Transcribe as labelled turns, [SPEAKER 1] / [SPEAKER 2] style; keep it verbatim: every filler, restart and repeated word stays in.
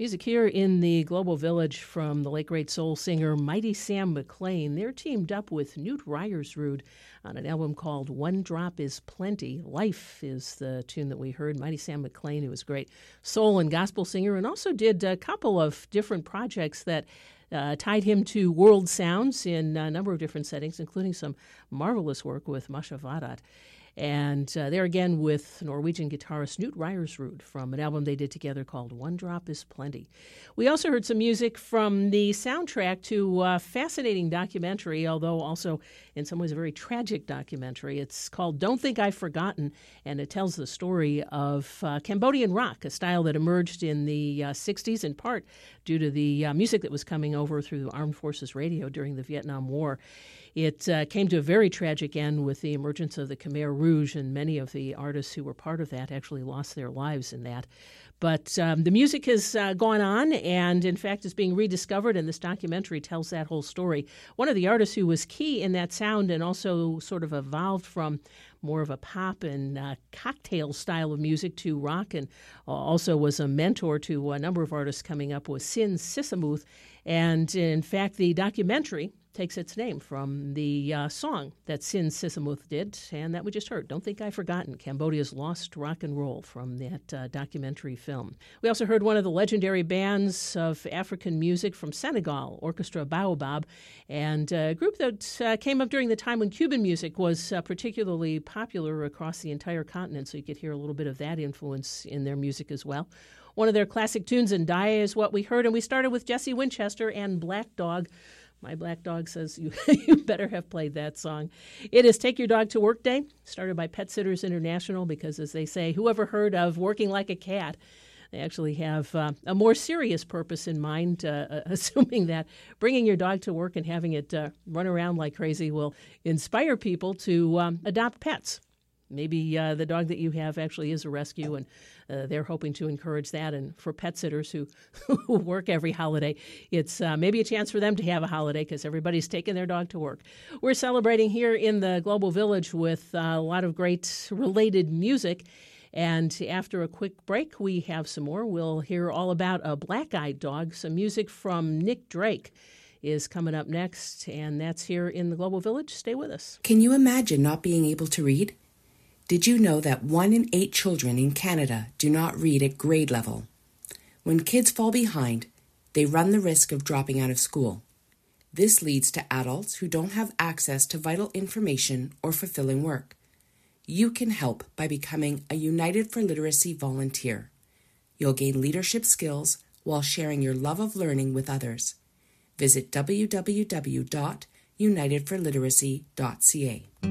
[SPEAKER 1] Music here in the Global Village from the late great soul singer Mighty Sam McClain. They're teamed up with Newt Ryersrud on an album called One Drop is Plenty. Life is the tune that we heard. Mighty Sam McClain, who was a great soul and gospel singer, and also did a couple of different projects that uh, tied him to world sounds in a number of different settings, including some marvelous work with Masha Vadat. And uh, there again with Norwegian guitarist Newt Ryersrud from an album they did together called One Drop is Plenty. We also heard some music from the soundtrack to a fascinating documentary, although also in some ways a very tragic documentary. It's called Don't Think I've Forgotten, and it tells the story of uh, Cambodian rock, a style that emerged in the uh, sixties in part due to the uh, music that was coming over through Armed Forces Radio during the Vietnam War. It uh, came to a very tragic end with the emergence of the Khmer Rouge, and many of the artists who were part of that actually lost their lives in that. But um, the music has uh, gone on and, in fact, is being rediscovered, and this documentary tells that whole story. One of the artists who was key in that sound and also sort of evolved from more of a pop and uh, cocktail style of music to rock, and uh, also was a mentor to a number of artists coming up, was Sin Sisamuth. And, in fact, the documentary takes its name from the uh, song that Sin Sisamuth did, and that we just heard, Don't Think I've Forgotten, Cambodia's Lost Rock and Roll, from that uh, documentary film. We also heard one of the legendary bands of African music from Senegal, Orchestra Baobab, and a group that uh, came up during the time when Cuban music was uh, particularly popular across the entire continent, so you could hear a little bit of that influence in their music as well. One of their classic tunes, Ndaya, is what we heard, and we started with Jesse Winchester and Black Dog. My black dog says you, you better have played that song. It is Take Your Dog to Work Day, started by Pet Sitters International, because, as they say, whoever heard of working like a cat? They actually have uh, a more serious purpose in mind, uh, assuming that bringing your dog to work and having it uh, run around like crazy will inspire people to um, adopt pets. Maybe uh, the dog that you have actually is a rescue, and uh, they're hoping to encourage that. And for pet sitters who, who work every holiday, it's uh, maybe a chance for them to have a holiday because everybody's taking their dog to work. We're celebrating here in the Global Village with uh, a lot of great related music. And after a quick break, we have some more. We'll hear all about a black-eyed dog. Some music from Nick Drake is coming up next, and that's here in the Global Village. Stay with us.
[SPEAKER 2] Can you imagine not being able to read? Did you know that one in eight children in Canada do not read at grade level? When kids fall behind, they run the risk of dropping out of school. This leads to adults who don't have access to vital information or fulfilling work. You can help by becoming a United for Literacy volunteer. You'll gain leadership skills while sharing your love of learning with others. Visit w w w dot united for literacy dot c a.